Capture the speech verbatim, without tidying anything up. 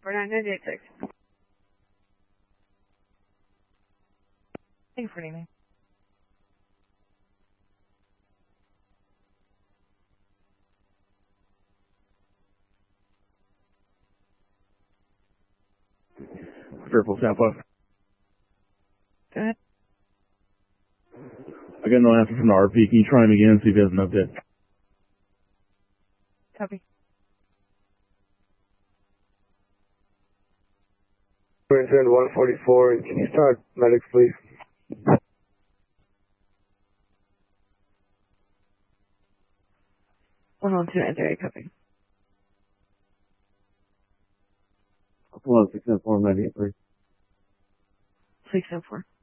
four nine nine eight six. Thank you for naming. Fearful Tampa. Go ahead. I got no answer from the R P. Can you try him again, see if he has an update? Copy. We're in one forty-four. Can you start medics, please? one one two nine zero, copy. one six seven four nine eight three. six seven four.